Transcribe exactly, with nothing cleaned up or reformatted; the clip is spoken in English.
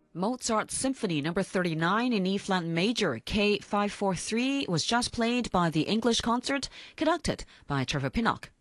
Mozart's Symphony Number thirty-nine in E-flat major, K five forty-three, was just played by the English concert conducted by Trevor Pinnock.